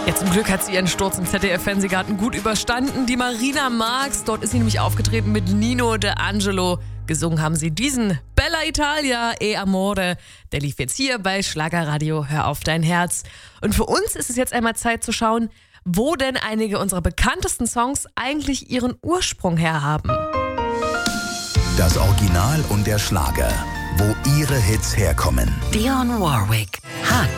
Ja, zum Glück hat sie ihren Sturz im ZDF-Fernsehgarten gut überstanden. Die Marina Marx, dort ist sie nämlich aufgetreten mit Nino D'Angelo. Gesungen haben sie diesen Bella Italia e Amore. Der lief jetzt hier bei Schlagerradio Hör auf dein Herz. Und für uns ist es jetzt einmal Zeit zu schauen, wo denn einige unserer bekanntesten Songs eigentlich ihren Ursprung herhaben. Das Original und der Schlager. Wo ihre Hits herkommen. Dionne Warwick. Hot